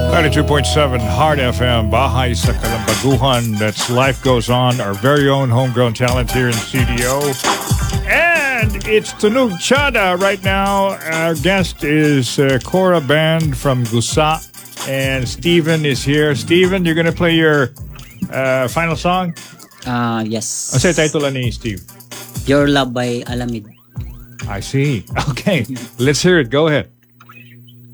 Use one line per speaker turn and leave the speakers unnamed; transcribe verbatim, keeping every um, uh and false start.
ninety-two point seven Hard F M, Bahay sa Kalambaguhan. That's Life Goes On, our very own homegrown talent here in C D O. And it's Tunog Chada right now. Our guest is uh, Cora Band from Gusa. And Steven is here. Steven, you're going to play your uh, final song?
Uh, yes.
Ano sa title ni Steve?
Your Love by Alamid.
I see. Okay, let's hear it. Go ahead.